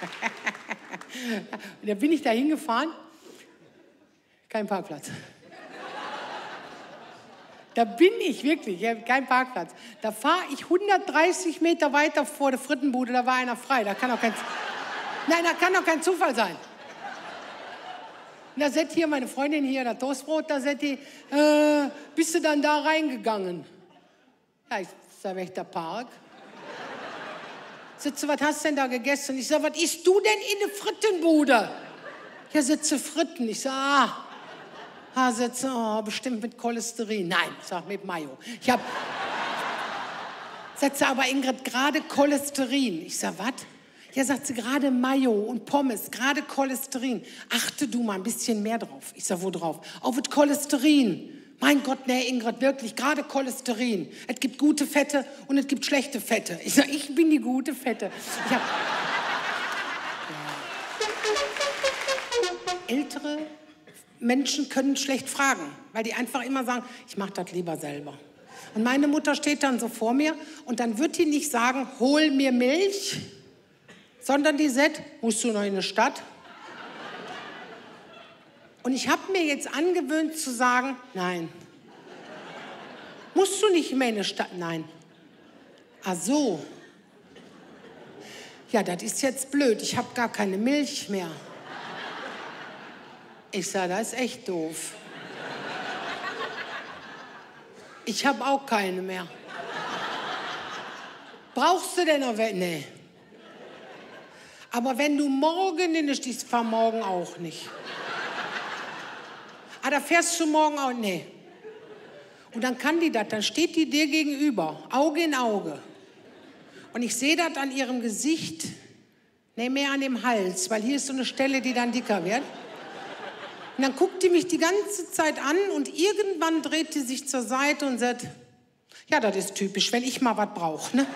Und da bin ich da hingefahren, kein Parkplatz. Da bin ich wirklich, kein Parkplatz. Da fahre ich 130 Meter weiter vor der Frittenbude, da war einer frei. Da kann doch kein Zufall sein. Und da sagt hier meine Freundin hier, das Toastbrot, da sagt die, bist du dann da reingegangen? Ja, ich sag, welcher Park? Sagt sie, was hast du denn da gegessen? Ich sag, was isst du denn in der Frittenbude? Ja, sitze Fritten. Ich sag, sagt sie, bestimmt mit Cholesterin. Nein, ich sag, mit Mayo. Sagt sie, aber Ingrid, gerade Cholesterin. Ich sag, was? Ja, sagt sie, gerade Mayo und Pommes, gerade Cholesterin. Achte du mal ein bisschen mehr drauf. Ich sag, wo drauf? Auf das Cholesterin. Mein Gott, nee, Ingrid, wirklich, gerade Cholesterin. Es gibt gute Fette und es gibt schlechte Fette. Ich sag, ich bin die gute Fette. Ältere Menschen können schlecht fragen, weil die einfach immer sagen, ich mache das lieber selber. Und meine Mutter steht dann so vor mir und dann wird die nicht sagen, hol mir Milch, sondern die sagt, musst du noch in die Stadt? Und ich habe mir jetzt angewöhnt zu sagen, nein. Musst du nicht mehr in die Stadt? Nein. Ach so. Ja, das ist jetzt blöd, ich habe gar keine Milch mehr. Ich sage, das ist echt doof. Ich habe auch keine mehr. Brauchst du denn noch welche? Nee. Aber wenn du morgen in der Stadt, ich fahr morgen auch nicht. Da fährst du morgen auch, nee. Und dann kann die das, dann steht die dir gegenüber, Auge in Auge. Und ich sehe das an ihrem Gesicht, nee, mehr an dem Hals, weil hier ist so eine Stelle, die dann dicker wird. Und dann guckt die mich die ganze Zeit an und irgendwann dreht die sich zur Seite und sagt, ja, das ist typisch, wenn ich mal was brauche, ne?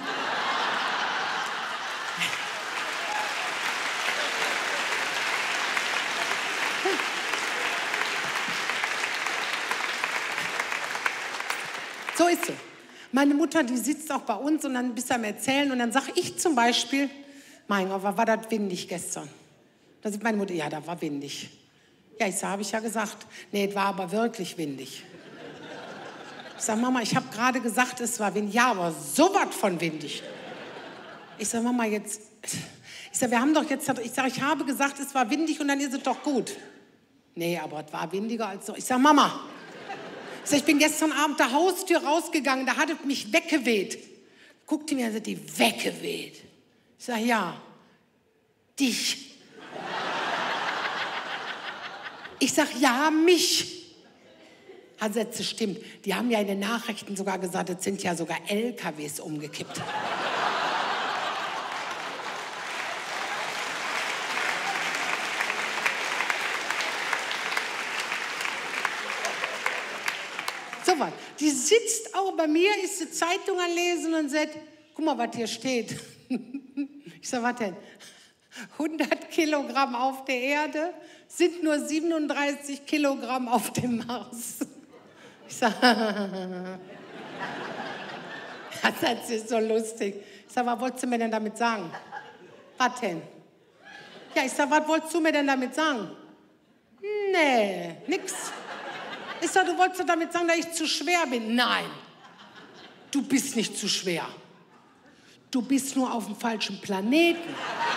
So ist sie. Meine Mutter, die sitzt auch bei uns und dann bist du am Erzählen und dann sage ich zum Beispiel, mein Gott, war das windig gestern? Da sagt meine Mutter, ja, da war windig. Ja, ich sage, habe ich ja gesagt. Nee, es war aber wirklich windig. Ich sage, Mama, ich habe gerade gesagt, es war windig. Ja, aber so was von windig. Ich sage, Mama, jetzt... Ich sage, wir haben doch jetzt... Ich sage, ich habe gesagt, es war windig und dann ist es doch gut. Nee, aber es war windiger als so. Ich sage, Mama... Ich sag, ich bin gestern Abend der Haustür rausgegangen, da hat es mich weggeweht. Guckte mir und sagt, die weggeweht. Ich sag, ja, dich. Ich sag, ja, mich. Hat Sätze, stimmt. Die haben ja in den Nachrichten sogar gesagt, es sind ja sogar LKWs umgekippt. So was. Die sitzt auch bei mir, ist die Zeitung am Lesen und sagt, guck mal, was hier steht. Ich sag, was denn? 100 Kilogramm auf der Erde sind nur 37 Kilogramm auf dem Mars. Ich sag, das ist so lustig. Ich sag, was wolltest du mir denn damit sagen? Was denn? Ja, ich sag, was wolltest du mir denn damit sagen? Nee, nix. Ich sag, du wolltest damit sagen, dass ich zu schwer bin. Nein, du bist nicht zu schwer. Du bist nur auf dem falschen Planeten.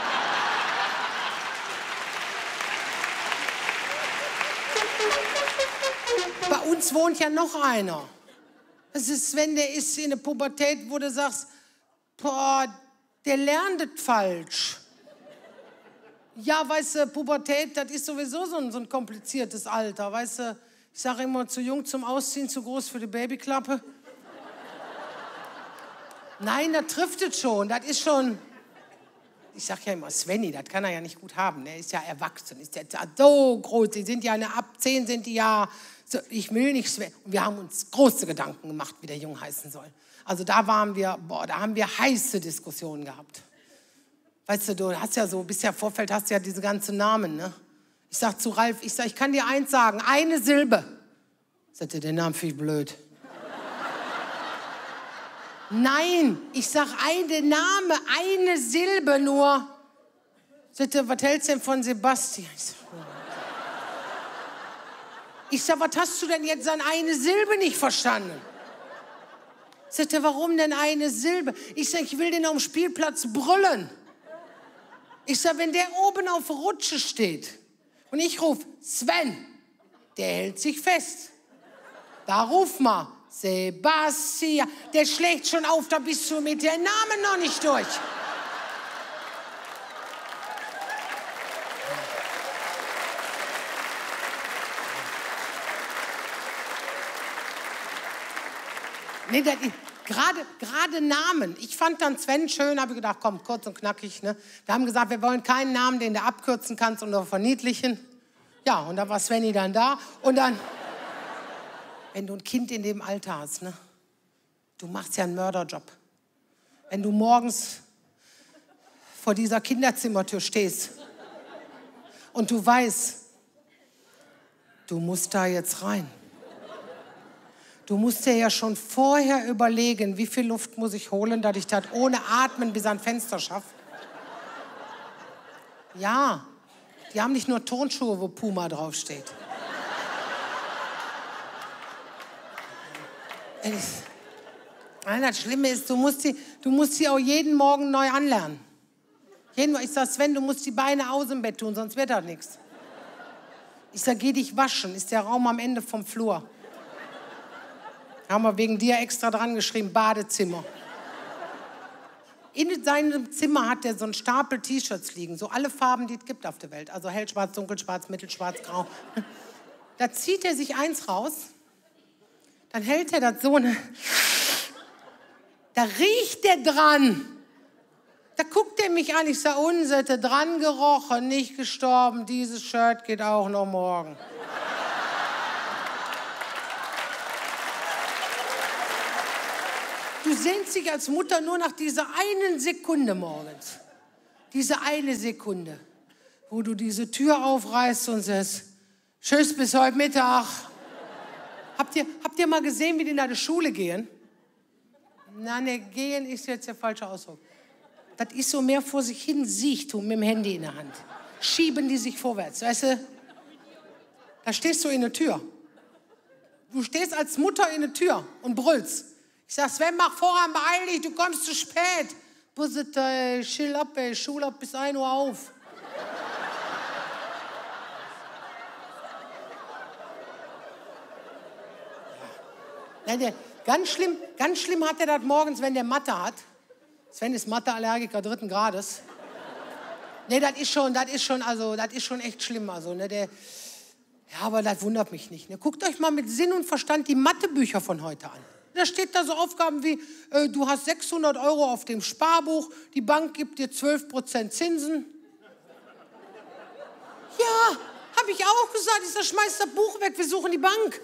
Bei uns wohnt ja noch einer. Das ist Sven, der ist in der Pubertät, wo du sagst, boah, der lernt es falsch. Ja, weißt du, Pubertät, das ist sowieso so ein kompliziertes Alter, weißt du. Ich sage immer, zu jung zum Ausziehen, zu groß für die Babyklappe. Nein, das trifft es schon, das ist schon... Ich sage ja immer, Svenny, das kann er ja nicht gut haben, der ist ja erwachsen, ist ja so groß, die sind ja ab 10 sind die ja... So, ich will nicht Sven. Und wir haben uns große Gedanken gemacht, wie der Jung heißen soll. Also da haben wir heiße Diskussionen gehabt. Weißt du hast ja so, bis ja Vorfeld hast du ja diese ganzen Namen, ne? Ich sag zu Ralf, ich kann dir eins sagen, eine Silbe. Sagt er, den Namen finde ich blöd. Nein, ich sag der Name, eine Silbe nur. Sagt er, was hältst du denn von Sebastian? Ich sag, was hast du denn jetzt an eine Silbe nicht verstanden? Sagt er, warum denn eine Silbe? Ich sag, ich will den auf dem Spielplatz brüllen. Ich sag, wenn der oben auf der Rutsche steht und ich ruf, Sven, der hält sich fest. Da ruf mal, Sebastian, der schlägt schon auf, da bist du mit dem Namen noch nicht durch. Nee, gerade Namen. Ich fand dann Sven schön, habe ich gedacht, komm, kurz und knackig. Ne? Wir haben gesagt, wir wollen keinen Namen, den du abkürzen kannst und verniedlichen. Ja, und dann war Svenny dann da. Und dann, wenn du ein Kind in dem Alter hast, ne? Du machst ja einen Mörderjob. Wenn du morgens vor dieser Kinderzimmertür stehst und du weißt, du musst da jetzt rein. Du musst dir ja schon vorher überlegen, wie viel Luft muss ich holen, dass ich das ohne Atmen bis ans Fenster schaffe. Ja, die haben nicht nur Turnschuhe, wo Puma draufsteht. Das Schlimme ist, du musst sie auch jeden Morgen neu anlernen. Ich sag, Sven, du musst die Beine aus dem Bett tun, sonst wird das nichts. Ich sag, geh dich waschen, ist der Raum am Ende vom Flur. Haben wir wegen dir extra dran geschrieben, Badezimmer. In seinem Zimmer hat er so einen Stapel T-Shirts liegen, so alle Farben, die es gibt auf der Welt. Also hellschwarz, dunkelschwarz, mittelschwarz, grau. Da zieht er sich eins raus, dann hält er das so, da riecht er dran. Da guckt er mich an, ich sage, Unsette, dran gerochen, nicht gestorben, dieses Shirt geht auch noch morgen. Du sehnst dich als Mutter nur nach dieser einen Sekunde morgens. Diese eine Sekunde, wo du diese Tür aufreißt und sagst, tschüss, bis heute Mittag. Habt ihr mal gesehen, wie die nach der Schule gehen? Nein, gehen ist jetzt der falsche Ausdruck. Das ist so mehr vor sich hin Siechtum mit dem Handy in der Hand. Schieben die sich vorwärts, weißt du? Da stehst du in der Tür. Du stehst als Mutter in der Tür und brüllst. Ich sag, Sven, mach voran, beeil dich, du kommst zu spät. Busset, chill ab, Schule ab bis 1 Uhr auf. Ja, ganz schlimm hat er das morgens, wenn der Mathe hat. Sven ist Mathe-Allergiker 3. Grades. Nee, das ist schon echt schlimm. Also, ne, ja, aber das wundert mich nicht. Ne? Guckt euch mal mit Sinn und Verstand die Mathebücher von heute an. Da steht da so Aufgaben wie, du hast 600 € auf dem Sparbuch, die Bank gibt dir 12% Zinsen. Ja, habe ich auch gesagt. Ich sag, schmeiß das Buch weg, wir suchen die Bank.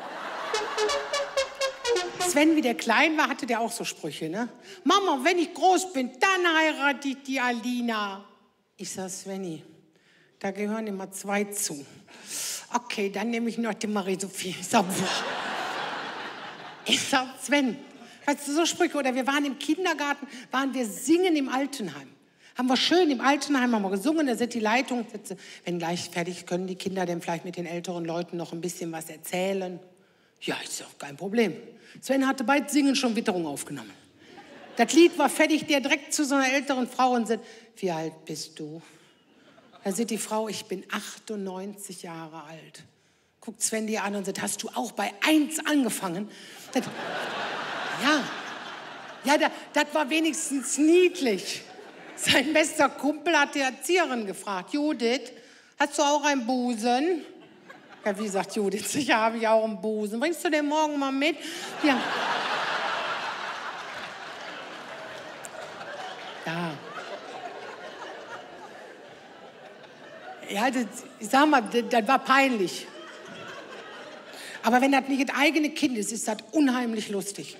Sven, wie der klein war, hatte der auch so Sprüche, ne? Mama, wenn ich groß bin, dann heirate ich die Alina. Ich sag, Svenny, da gehören immer 2 zu. Okay, dann nehme ich noch die Marie-Sophie. Ich sag, Sven, weißt du, so Sprüche, oder wir waren im Kindergarten, waren wir singen im Altenheim. Haben wir schön im Altenheim haben wir gesungen, da sind die Leitungen, wenn gleich fertig, können die Kinder denn vielleicht mit den älteren Leuten noch ein bisschen was erzählen? Ja, ist doch kein Problem. Sven hatte beim Singen schon Witterung aufgenommen. Das Lied war fertig, der direkt zu so einer älteren Frau und sagt, wie alt bist du? Da sagt die Frau, ich bin 98 Jahre alt. Guckt Sven die an und sagt, hast du auch bei 1 angefangen? Das war wenigstens niedlich. Sein bester Kumpel hat die Erzieherin gefragt, Judith, hast du auch einen Busen? Ja, wie sagt Judith, sicher habe ich auch einen Busen. Bringst du den morgen mal mit? Ja. Ja, ich sag mal, das war peinlich. Aber wenn das nicht das eigene Kind ist, ist das unheimlich lustig.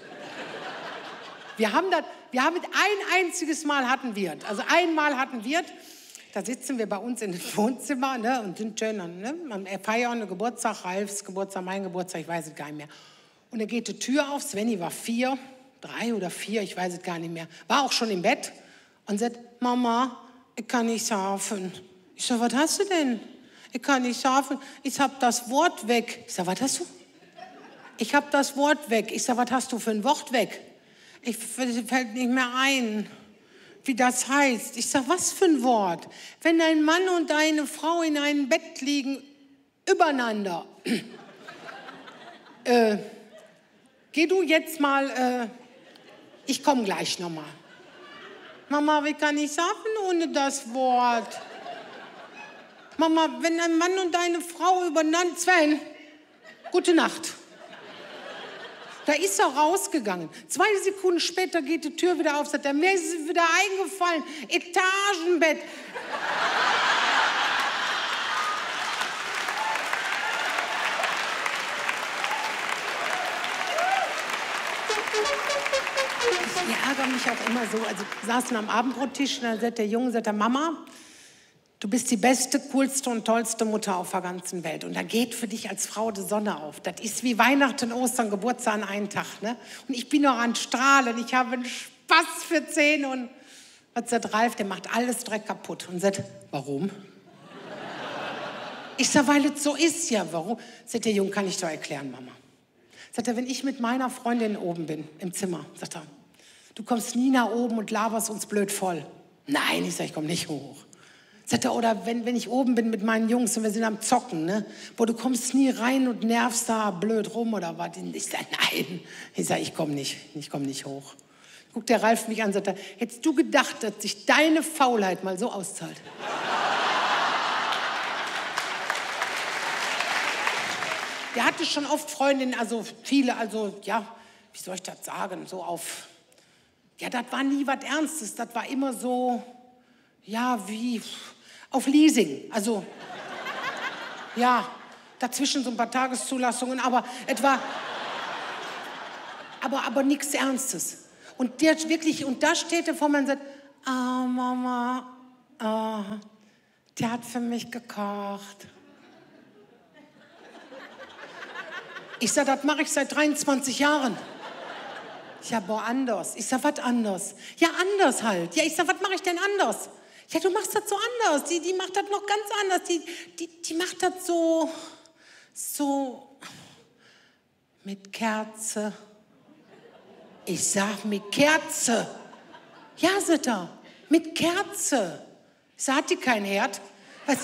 Ein einziges Mal hatten wir es. Also einmal hatten wir es. Da sitzen wir bei uns in dem Wohnzimmer, ne, und sind schön, ne, feiern einen Geburtstag, Ralfs Geburtstag, mein Geburtstag, ich weiß es gar nicht mehr. Und dann geht die Tür auf, Svenny war 3 oder 4, ich weiß es gar nicht mehr, war auch schon im Bett und sagt, Mama, ich kann nicht schlafen. Ich sag, was hast du denn? Ich kann nicht schlafen. Ich hab das Wort weg. Ich sag, was hast du? Ich hab das Wort weg. Ich sag, was hast du für ein Wort weg? Fällt nicht mehr ein, wie das heißt. Ich sag, was für ein Wort? Wenn ein Mann und eine Frau in einem Bett liegen, übereinander. Geh du jetzt mal, ich komme gleich nochmal. Mama, wie kann ich schlafen ohne das Wort? Mama, wenn ein Mann und eine Frau übereinander... Sven, gute Nacht. Da ist er rausgegangen. 2 Sekunden später geht die Tür wieder auf, sagt er, mir ist es wieder eingefallen, Etagenbett. Ich ärgere mich auch immer so, also wir saßen am Abendbrottisch und dann sagt der Junge, sagt der Mama, du bist die beste, coolste und tollste Mutter auf der ganzen Welt. Und da geht für dich als Frau die Sonne auf. Das ist wie Weihnachten, Ostern, Geburtstag an einem Tag. Ne? Und ich bin noch an Strahlen, ich habe einen Spaß für 10. Und was sagt Ralf, der macht alles direkt kaputt. Und sagt, warum? Ich sag, weil es so ist ja. Warum? Sagt der Junge, kann ich doch erklären, Mama. Sagt er, wenn ich mit meiner Freundin oben bin, im Zimmer, sagt er, du kommst nie nach oben und laberst uns blöd voll. Nein, ich sag, ich komme nicht hoch. Sagt er, oder wenn ich oben bin mit meinen Jungs und wir sind am Zocken, ne? Boah, du kommst nie rein und nervst da blöd rum oder was. Ich sag, nein. Ich sag, ich komme nicht hoch. Guckt der Ralf mich an, sagt er, hättest du gedacht, dass sich deine Faulheit mal so auszahlt? Der hatte schon oft Freundinnen, also viele, also ja, wie soll ich das sagen, so auf, ja, das war nie was Ernstes, das war immer so, ja, wie auf Leasing, also, ja, dazwischen so ein paar Tageszulassungen, aber es war, aber nichts Ernstes. Und der wirklich, und da steht er vor mir und sagt, ah, Mama, der hat für mich gekocht. Ich sag, das mache ich seit 23 Jahren. Ich sag, boah, anders. Ich sag, was anders? Ja, anders halt. Ja, ich sag, was mache ich denn anders? Ja, du machst das so anders. Die macht das noch ganz anders. Die macht das so mit Kerze. Ich sag, mit Kerze. Ja, sagt er, mit Kerze. Ich sag, hat die kein Herd? Was?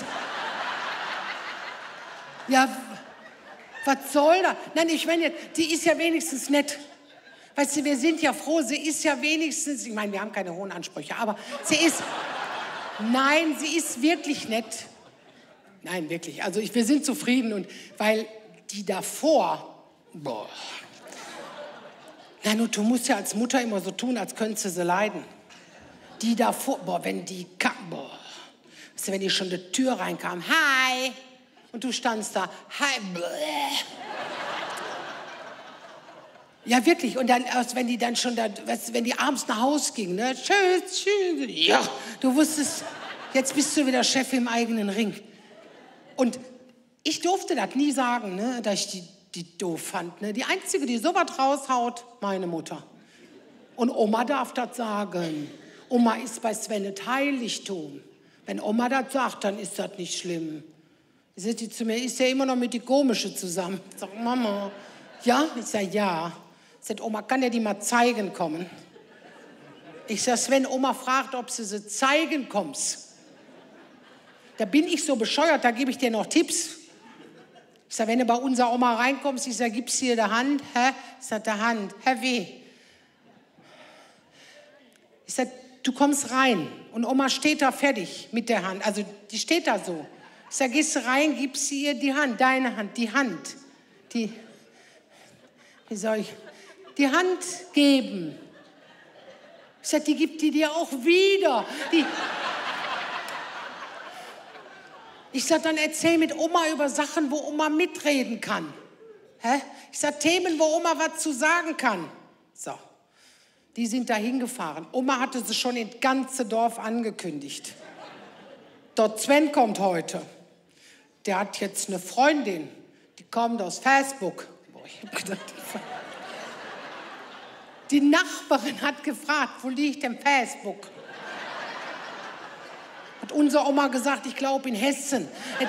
Ja, was soll das? Nein, ich meine, die ist ja wenigstens nett. Weißt du, wir sind ja froh, sie ist ja wenigstens, ich meine, wir haben keine hohen Ansprüche, aber sie ist, nein, sie ist wirklich nett. Nein, wirklich, also wir sind zufrieden und, weil die davor, boah. Nein, und du musst ja als Mutter immer so tun, als könntest du sie leiden. Die davor, boah, wenn die kam, boah. Weißt du, wenn die schon die Tür reinkam, hi. Und du standst da, hi, bläh. Ja, wirklich. Und dann, wenn die dann schon, da, wenn die abends nach Hause ging, ne, tschüss, tschüss, ja, du wusstest, jetzt bist du wieder Chef im eigenen Ring. Und ich durfte das nie sagen, ne, dass ich die doof fand. Ne. Die Einzige, die sowas raushaut, meine Mutter. Und Oma darf das sagen. Oma ist bei Sven das Heiligtum. Wenn Oma das sagt, dann ist das nicht schlimm. Sagt die zu mir, ist ja immer noch mit die Komische zusammen. Ich sag, Mama, ja? Ich sag, ja. Sagt Oma, kann der die mal zeigen kommen? Ich sag, wenn Oma fragt, ob sie zeigen kommst, da bin ich so bescheuert, da gebe ich dir noch Tipps. Ich sag, wenn du bei unserer Oma reinkommst, ich sag, gib's hier der Hand? Hä? Ich sag, der Hand. Hä, wie? Ich sag, du kommst rein und Oma steht da fertig mit der Hand. Also die steht da so. Ich sag, gehst du rein, gibst ihr die Hand, deine Hand, die Hand. Wie soll ich? Die Hand geben. Ich sag, die gibt die dir auch wieder. Ich sag, dann erzähl mit Oma über Sachen, wo Oma mitreden kann. Hä? Ich sag, Themen, wo Oma was zu sagen kann. So, die sind da hingefahren. Oma hatte sie schon ins ganze Dorf angekündigt. Dort Sven kommt heute. Der hat jetzt eine Freundin, die kommt aus Facebook. Boah, ich hab gedacht, die Nachbarin hat gefragt, wo liegt denn Facebook? Hat unsere Oma gesagt, ich glaube in Hessen.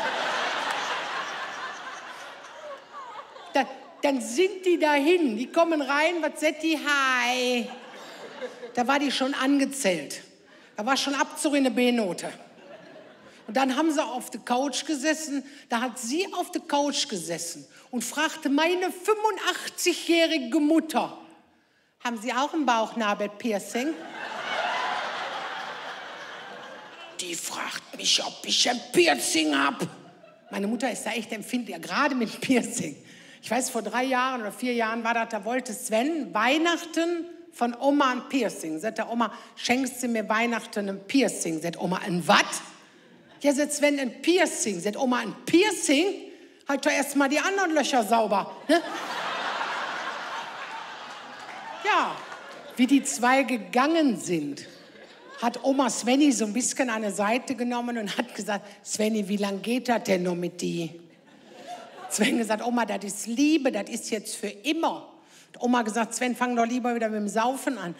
Dann sind die dahin, die kommen rein, was sagt die? Hi. Da war die schon angezählt. Da war schon Abzug in der B-Note. Und dann haben sie auf der Couch gesessen, da hat sie auf der Couch gesessen und fragte meine 85-jährige Mutter, haben Sie auch ein Bauchnabelpiercing? Die fragt mich, ob ich ein Piercing habe. Meine Mutter ist da echt empfindlich, gerade mit Piercing. Ich weiß, vor 3 Jahren oder 4 Jahren war das, da wollte Sven Weihnachten von Oma ein Piercing. Sagt der Oma, schenkst du mir Weihnachten ein Piercing? Sagt Oma, ein was? Ja, sagt Sven, ein Piercing. Sagt Oma, ein Piercing? Halt doch erst mal die anderen Löcher sauber. Ne? Ja, wie die zwei gegangen sind, hat Oma Svenny so ein bisschen an eine Seite genommen und hat gesagt, Svenny, wie lange geht das denn noch mit die? Sven gesagt, Oma, das ist Liebe, das ist jetzt für immer. Und Oma gesagt, Sven, fang doch lieber wieder mit dem Saufen an.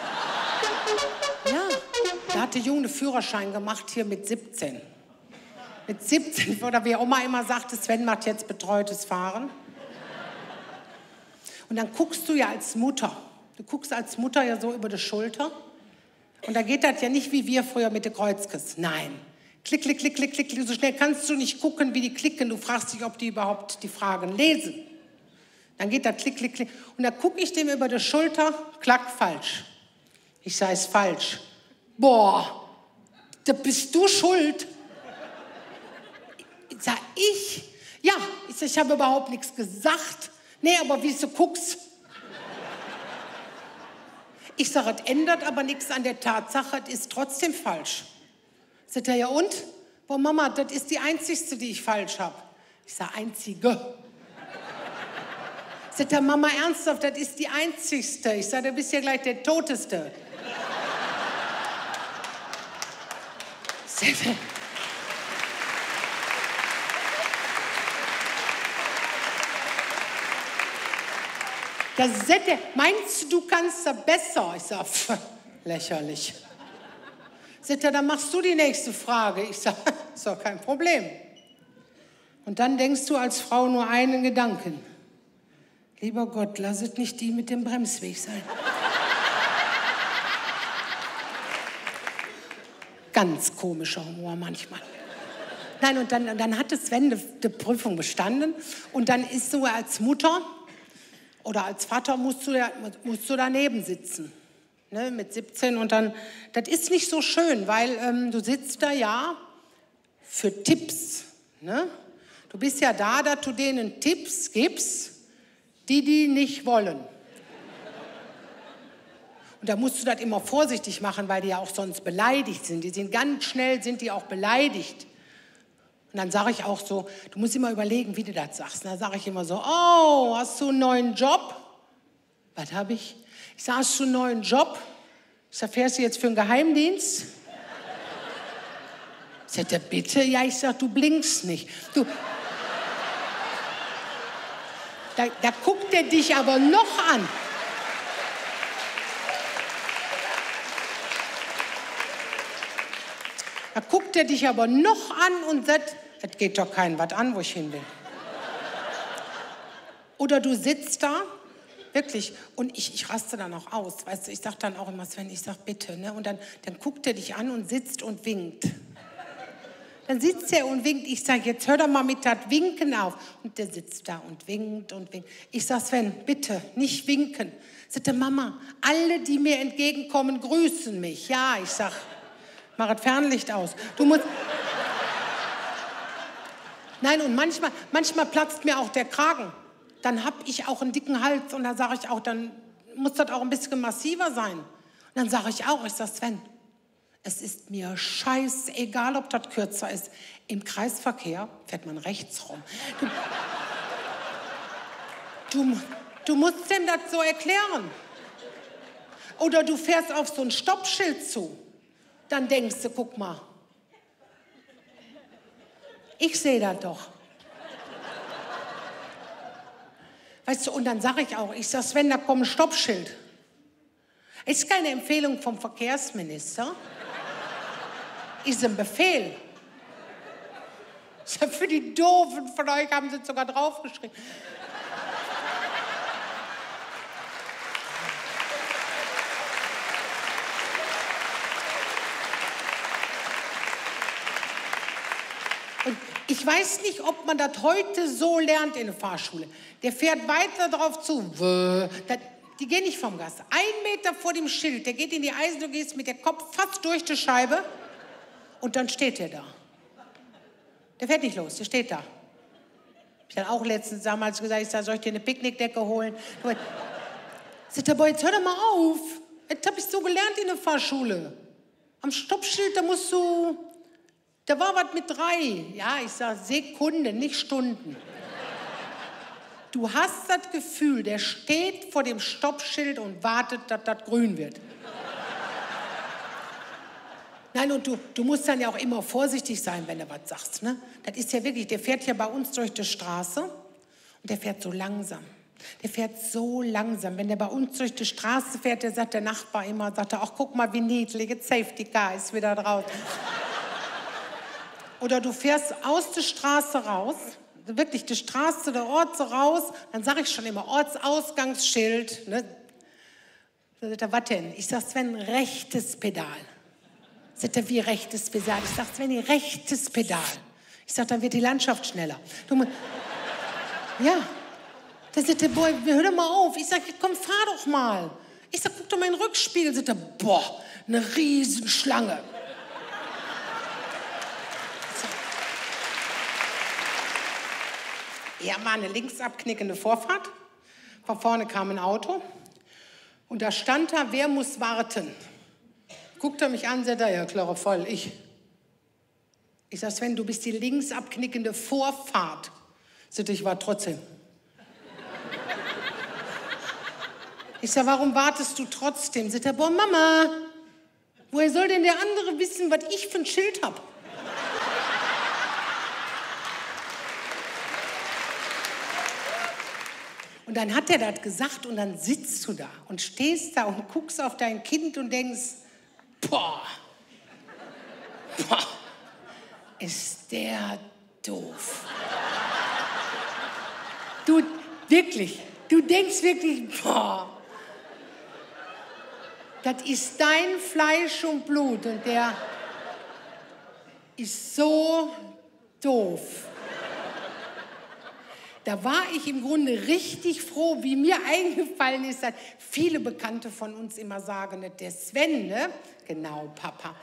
Ja, da hat der Junge einen Führerschein gemacht, hier mit 17. Mit 17, oder wie Oma immer sagte, Sven macht jetzt betreutes Fahren. Und dann guckst du ja als Mutter, ja so über die Schulter. Und da geht das ja nicht wie wir früher mit der Kreuzkiss. Nein. Klick, klick, klick, klick, klick. So schnell kannst du nicht gucken, wie die klicken. Du fragst dich, ob die überhaupt die Fragen lesen. Dann geht das klick, klick, klick. Und da gucke ich dem über die Schulter, klack, falsch. Ich sage, ist falsch. Boah, da bist du schuld. Sag ich? Ja, ich habe überhaupt nichts gesagt. Nee, aber wie du guckst. Ich sage, es ändert aber nichts an der Tatsache, es ist trotzdem falsch. Sagt er, ja und? Boah, Mama, das ist die einzigste, die ich falsch habe. Ich sage, einzige. Sagt er, Mama, ernsthaft, das ist die einzigste. Ich sage, du bist ja gleich der Toteste. Sagt er, da sagt er, meinst du, du kannst da besser? Ich sage, lächerlich. Sagt er, dann machst du die nächste Frage. Ich sage, ist doch kein Problem. Und dann denkst du als Frau nur einen Gedanken. Lieber Gott, lass es nicht die mit dem Bremsweg sein. Ganz komischer Humor manchmal. Nein, und dann hat Sven die Prüfung bestanden. Und dann ist so als Mutter oder als Vater musst du daneben sitzen. Ne, mit 17 und dann, das ist nicht so schön, weil du sitzt da ja für Tipps. Ne? Du bist ja da, dass du denen Tipps gibst, die nicht wollen. Und da musst du das immer vorsichtig machen, weil die ja auch sonst beleidigt sind. Die sind ganz schnell, sind die auch beleidigt. Und dann sage ich auch so, du musst immer überlegen, wie du das sagst. Und dann sage ich immer so, oh, hast du einen neuen Job? Was habe ich? Ich sage, hast du einen neuen Job? Ich sage, fährst du jetzt für einen Geheimdienst? Sagt er, bitte? Ja, ich sage, du blinkst nicht. Da guckt er dich aber noch an. Da guckt er dich aber noch an und sagt, das geht doch keinem was an, wo ich hin will. Oder du sitzt da, wirklich, und ich raste dann auch aus. Weißt du, ich sage dann auch immer, Sven, ich sage bitte. Ne? Und dann guckt er dich an und sitzt und winkt. Dann sitzt er und winkt. Ich sage, jetzt hör doch mal mit das Winken auf. Und der sitzt da und winkt und winkt. Ich sage, Sven, bitte, nicht winken. Sagt er, Mama, alle, die mir entgegenkommen, grüßen mich. Ja, ich sage, mach das Fernlicht aus. Du musst... Nein, und manchmal platzt mir auch der Kragen. Dann habe ich auch einen dicken Hals und dann sage ich auch, dann muss das auch ein bisschen massiver sein. Und dann sage ich auch, ich sage, Sven, es ist mir scheißegal, ob das kürzer ist. Im Kreisverkehr fährt man rechts rum. Du musst dem das so erklären. Oder du fährst auf so ein Stoppschild zu. Dann denkst du, guck mal, ich sehe das doch. Weißt du, und dann sage ich auch, ich sage, Sven, da kommt ein Stoppschild. Ist keine Empfehlung vom Verkehrsminister. ist ein Befehl. Für die Doofen von euch haben sie sogar draufgeschrieben. Und ich weiß nicht, ob man das heute so lernt in der Fahrschule. Der fährt weiter drauf zu. Die gehen nicht vom Gas. 1 Meter vor dem Schild, der geht in die Eisen, du gehst mit dem Kopf fast durch die Scheibe und dann steht der da. Der fährt nicht los, der steht da. Ich habe auch letztens damals gesagt, ich sag, soll ich dir eine Picknickdecke holen? Sagt er, boah, jetzt hör doch mal auf. Das habe ich so gelernt in der Fahrschule. Am Stoppschild, da war was mit 3. Ja, ich sage Sekunden, nicht Stunden. Du hast das Gefühl, der steht vor dem Stoppschild und wartet, dass das grün wird. Nein, und du musst dann ja auch immer vorsichtig sein, wenn du was sagst. Ne? Das ist ja wirklich, der fährt ja bei uns durch die Straße und der fährt so langsam. Der fährt so langsam. Wenn der bei uns durch die Straße fährt, der sagt der Nachbar immer, sagt er, ach, guck mal, wie niedlich, jetzt Safety Car ist wieder draußen. Oder du fährst aus der Straße raus, wirklich die Straße, der Ort so raus, dann sage ich schon immer, Ortsausgangsschild. Ne? Da sagt er, was denn? Ich sage, Sven, rechtes Pedal. Sagt er, wie rechtes Pedal? Ich sage, Sven, rechtes Pedal. Ich sage, dann wird die Landschaft schneller. Ja. Da sagt er, boah, hör doch mal auf. Ich sage, komm, fahr doch mal. Ich sage, guck doch mal in den Rückspiegel. Sagt er, boah, eine Riesenschlange. Ja, war eine links abknickende Vorfahrt. Von vorne kam ein Auto. Und da stand da, wer muss warten? Guckt er mich an, sagt er, ja, klar, voll, ich. Ich sag, Sven, du bist die links abknickende Vorfahrt. Sagt er, ich war trotzdem. Ich sag, warum wartest du trotzdem? Sagt er, boah, Mama, woher soll denn der andere wissen, was ich für ein Schild hab? Und dann hat er das gesagt und dann sitzt du da und stehst da und guckst auf dein Kind und denkst, boah, ist der doof. Du, wirklich, du denkst wirklich, boah, das ist dein Fleisch und Blut und der ist so doof. Da war ich im Grunde richtig froh, wie mir eingefallen ist, dass viele Bekannte von uns immer sagen, der Sven, ne? Genau, Papa.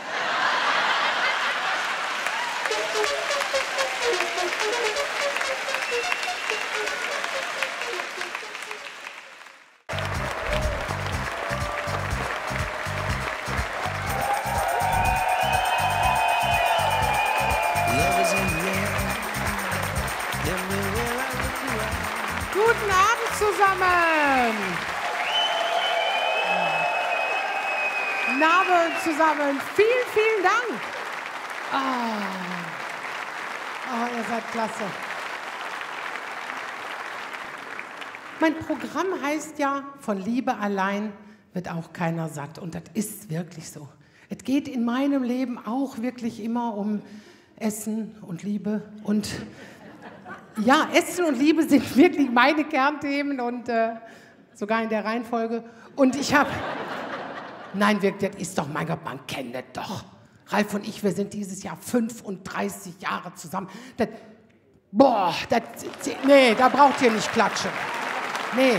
Guten Abend zusammen. Guten Abend zusammen. Vielen, vielen Dank. Oh, ihr seid klasse. Mein Programm heißt ja, von Liebe allein wird auch keiner satt. Und das ist wirklich so. Es geht in meinem Leben auch wirklich immer um Essen und Liebe und ja, Essen und Liebe sind wirklich meine Kernthemen und sogar in der Reihenfolge. Und ich habe, nein, wirklich, das ist doch, mein Gott, man kennt das doch. Ralf und ich, wir sind dieses Jahr 35 Jahre zusammen. Nee, da braucht ihr nicht klatschen. Nee,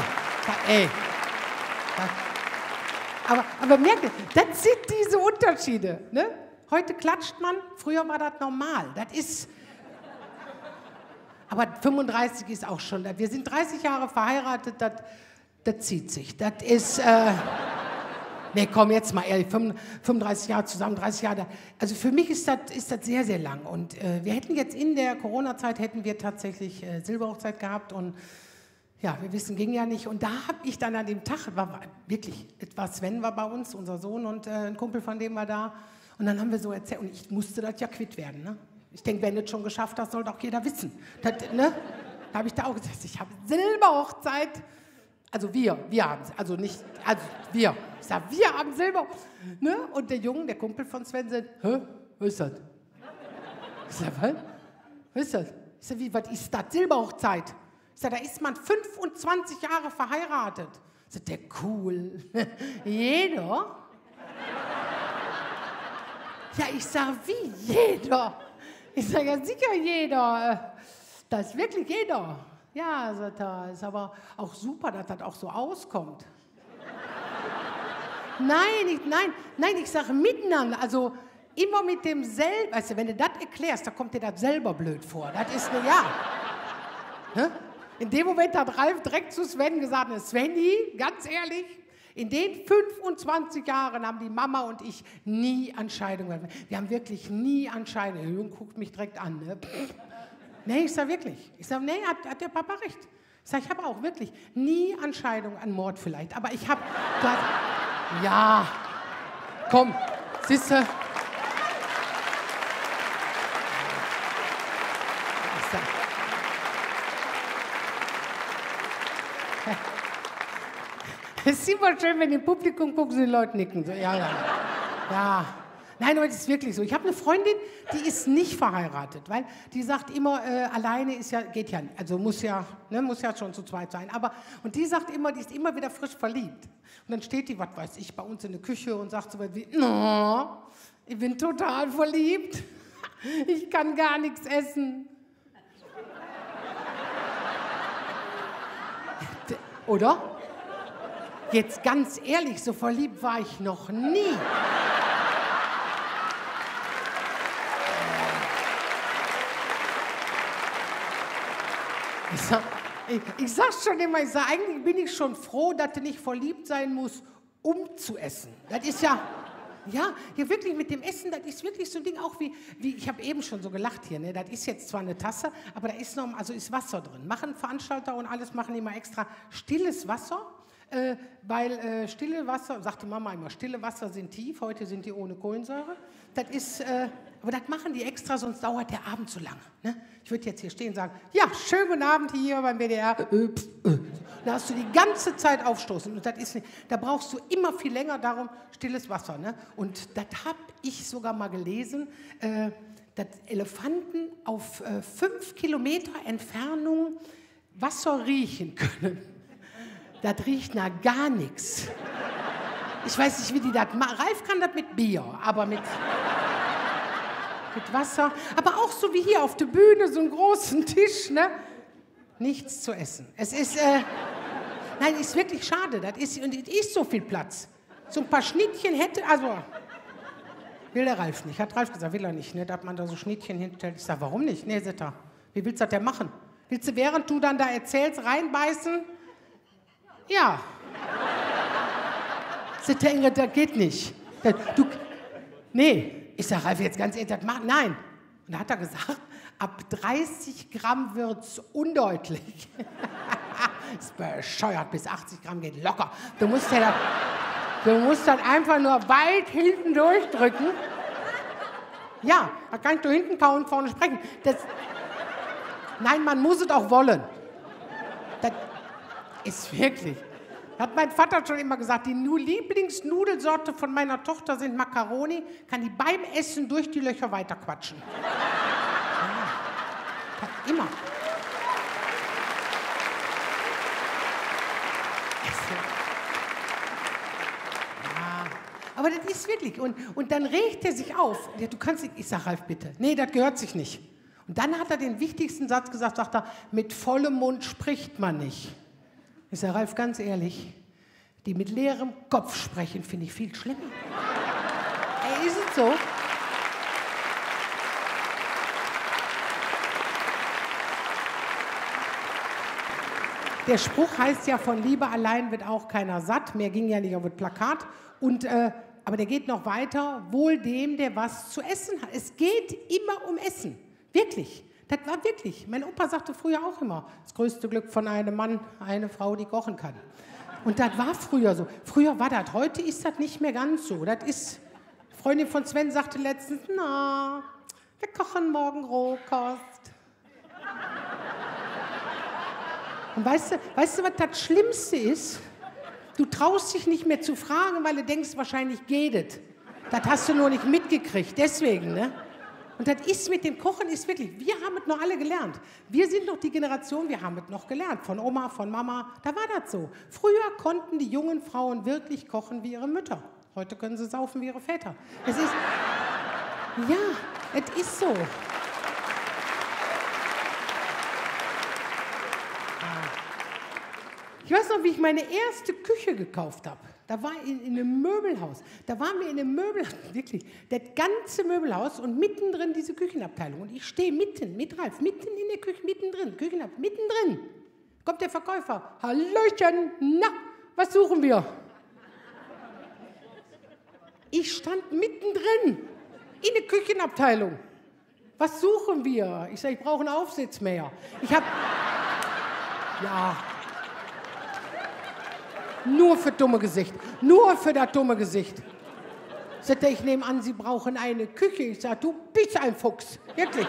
aber merkt ihr, das sind diese Unterschiede. Ne? Heute klatscht man, früher war das normal. Das ist... Aber 35 ist auch schon, wir sind 30 Jahre verheiratet, das zieht sich. Das ist, nee, komm, jetzt mal ehrlich, 35 Jahre zusammen, 30 Jahre. Also für mich ist das sehr, sehr lang. Und wir hätten jetzt in der Corona-Zeit, hätten wir tatsächlich Silberhochzeit gehabt. Und ja, wir wissen, ging ja nicht. Und da habe ich dann an dem Tag, Sven war bei uns, unser Sohn, und ein Kumpel von dem war da. Und dann haben wir so erzählt, und ich musste das ja quitt werden, ne? Ich denke, wenn du es schon geschafft hast, sollte auch jeder wissen. Das, ne? Da habe ich da auch gesagt, ich habe Silberhochzeit. Also wir haben es, also nicht, also wir. Ich sage, wir haben Silber. Ne? Und der Junge, der Kumpel von Sven, sagt, hä? was ist das? Ich sag, was? Was ist das? Ich sag, wie, was ist das? Silberhochzeit. Ich sag, da ist man 25 Jahre verheiratet. Sagt der, cool. Jeder? Ja, ich sag, wie jeder? Ich sag, ja, sicher jeder. Das ist wirklich jeder. Ja, sagt er, ist aber auch super, dass das auch so auskommt. Nein, ich sage miteinander, also immer mit demselben, weißt du, wenn du das erklärst, da kommt dir das selber blöd vor. Das ist eine, ja. Hä? In dem Moment hat Ralf direkt zu Sven gesagt, Sveni, ganz ehrlich, in den 25 Jahren haben die Mama und ich nie an Scheidung gehabt. Wir haben wirklich nie an Scheidung. Der Junge guckt mich direkt an. Ne? Nee, ich sage wirklich. Ich sage, nee, hat der Papa recht. Ich sage, ich habe auch wirklich nie an Scheidung, an Mord vielleicht. Aber ich habe... Ja, komm, siehste. Es ist immer schön, wenn ihr im Publikum guckt und die Leute nicken. So, ja. Nein, aber das ist wirklich so. Ich habe eine Freundin, die ist nicht verheiratet, weil die sagt immer, alleine ist ja, geht ja, also muss ja schon zu zweit sein. Und die sagt immer, die ist immer wieder frisch verliebt. Und dann steht die, was weiß ich, bei uns in der Küche und sagt so was wie, no, ich bin total verliebt, ich kann gar nichts essen. Oder? Jetzt ganz ehrlich, so verliebt war ich noch nie. Ich sag's schon immer, eigentlich bin ich schon froh, dass du nicht verliebt sein musst, um zu essen. Das ist ja wirklich mit dem Essen, das ist wirklich so ein Ding, auch wie ich habe eben schon so gelacht hier, ne? Das ist jetzt zwar eine Tasse, aber da ist noch, also ist Wasser drin. Machen Veranstalter und alles, machen immer extra stilles Wasser, weil stille Wasser, sagte Mama immer, stille Wasser sind tief, heute sind die ohne Kohlensäure. Das ist, aber das machen die extra, sonst dauert der Abend zu lange. Ne? Ich würde jetzt hier stehen und sagen, ja, schönen guten Abend hier beim WDR. Da hast du die ganze Zeit aufstoßen. Und das ist nicht, da brauchst du immer viel länger, darum stilles Wasser. Ne? Und das habe ich sogar mal gelesen, dass Elefanten auf 5 Kilometer Entfernung Wasser riechen können. Das riecht nach gar nichts. Ich weiß nicht, wie die das machen. Ralf kann das mit Bier, aber mit Wasser. Aber auch so wie hier auf der Bühne, so einen großen Tisch, ne? Nichts zu essen. Es ist, nein, ist wirklich schade. Das ist, und es ist so viel Platz. So ein paar Schnittchen hätte, also, will der Ralf nicht. Hat Ralf gesagt, will er nicht, ne? Dass man da so Schnittchen hinstellt. Ich sage, warum nicht? Nee, sagt er. Wie willst du das denn machen? Willst du, während du dann da erzählst, reinbeißen? Ja. Sagt der Ingrid, das geht nicht. Nee. Ich sage, Ralf, jetzt ganz ehrlich, das macht, nein. Und da hat er gesagt, ab 30 Gramm wird es undeutlich. Das ist bescheuert, bis 80 Gramm geht locker. Du musst das einfach nur weit hinten durchdrücken. Ja, da kann ich nur hinten kauen und vorne sprechen. Nein, man muss es auch wollen. Das ist wirklich... Hat mein Vater schon immer gesagt, die Lieblingsnudelsorte von meiner Tochter sind Macaroni, kann die beim Essen durch die Löcher weiterquatschen. Ja, immer. Ja, aber das ist wirklich, und dann regt er sich auf. Ja, du kannst nicht, ich sag, Ralf, bitte. Nee, das gehört sich nicht. Und dann hat er den wichtigsten Satz gesagt, sagt er, mit vollem Mund spricht man nicht. Ich sage, Ralf, ganz ehrlich, die mit leerem Kopf sprechen, finde ich viel schlimmer. Ey, ist es so? Der Spruch heißt ja, von Liebe allein wird auch keiner satt. Mehr ging ja nicht auf das Plakat. Aber der geht noch weiter. Wohl dem, der was zu essen hat. Es geht immer um Essen. Wirklich. Das war wirklich. Mein Opa sagte früher auch immer, das größte Glück von einem Mann, eine Frau, die kochen kann. Und das war früher so. Früher war das. Heute ist das nicht mehr ganz so. Das ist, eine Freundin von Sven sagte letztens, na, wir kochen morgen Rohkost. Und weißt du, was das Schlimmste ist? Du traust dich nicht mehr zu fragen, weil du denkst, wahrscheinlich geht es. Das hast du nur nicht mitgekriegt, deswegen, ne? Und das ist mit dem Kochen, ist wirklich, wir haben es noch alle gelernt. Wir sind noch die Generation, wir haben es noch gelernt. Von Oma, von Mama, da war das so. Früher konnten die jungen Frauen wirklich kochen wie ihre Mütter. Heute können sie saufen wie ihre Väter. Es ist, ja, es ist so. Ich weiß noch, wie ich meine erste Küche gekauft habe. Da war in einem Möbelhaus. Da waren wir in einem Möbelhaus, wirklich, das ganze Möbelhaus und mittendrin diese Küchenabteilung. Und ich stehe mitten, mit Ralf, mitten in der Küche, mittendrin, Küchenabteilung, mittendrin. Kommt der Verkäufer. Hallöchen, na, was suchen wir? Ich stand mittendrin in der Küchenabteilung. Was suchen wir? Ich sage, ich brauche einen Aufsitzmäher. Ich habe, ja... Nur für dumme Gesicht. Nur für das dumme Gesicht. Sagt er, ich nehme an, Sie brauchen eine Küche. Ich sage, du bist ein Fuchs. Wirklich.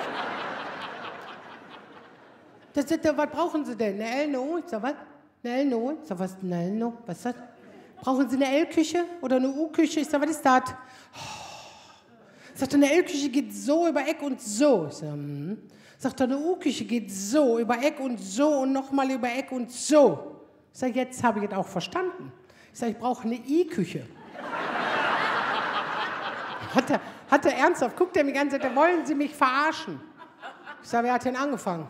Da sagt er, was brauchen Sie denn? Eine L, eine O? Ich sage, was? Eine L, eine O? Ich sage, was ist eine L, eine O? Was ist das? Brauchen Sie eine L-Küche oder eine U-Küche? Ich sage, was ist das? Sagt er, eine L-Küche geht so über Eck und so. Ich sage, Sagt er, eine U-Küche geht so über Eck und so und nochmal über Eck und so. Ich sage, jetzt habe ich es auch verstanden. Ich sage, ich brauche eine I-Küche. Hat er ernsthaft, guckt er mich an und sagt, wollen Sie mich verarschen? Ich sage, wer hat denn angefangen?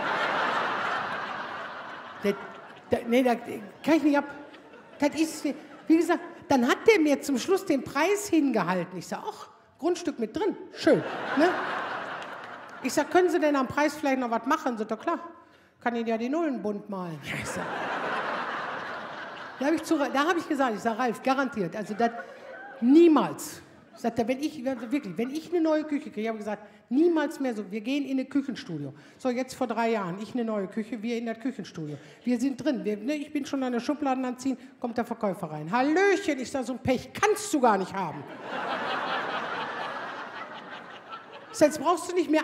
Nee, da kann ich nicht ab. Das ist, wie gesagt, dann hat der mir zum Schluss den Preis hingehalten. Ich sage, ach, Grundstück mit drin, schön. Ne? Ich sage, können Sie denn am Preis vielleicht noch was machen? Sagt er, klar, kann Ihnen ja die Nullen bunt malen. Ich sag, da habe ich gesagt, ich sage, Ralf, garantiert, also das niemals. Ich sagte, wenn ich eine neue Küche kriege, habe ich gesagt, niemals mehr so, wir gehen in ein Küchenstudio. So, jetzt vor 3 Jahren, ich eine neue Küche, wir in das Küchenstudio. Wir sind drin, ich bin schon an der Schubladen anziehen, kommt der Verkäufer rein. Hallöchen, ich sage, so ein Pech kannst du gar nicht haben. Ich sage, jetzt brauchst du nicht mehr